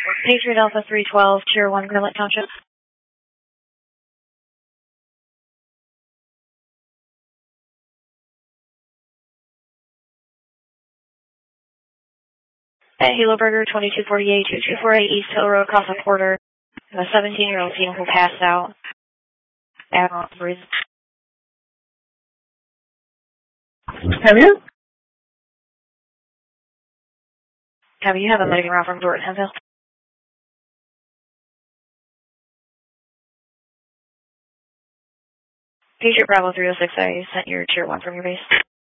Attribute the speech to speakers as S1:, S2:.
S1: Patriot Alpha 312, Tier 1, Grimlet Township. At Halo Burger 2248, 2248 East Hill Road, across the border. A 17-year-old female who passed out. Admiral Breeze.
S2: Have you?
S1: Have you have a medical route from Dorton Hemphill? Patriot Bravo 306, I sent your Tier 1 from your base.